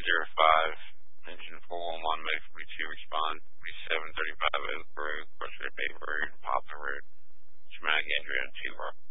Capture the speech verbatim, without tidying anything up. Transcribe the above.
zero five, engine four one one, make for me to respond, seven thirty-five Oak Road, Crossroad Bay Road, Poplar Road, traumatic injury on two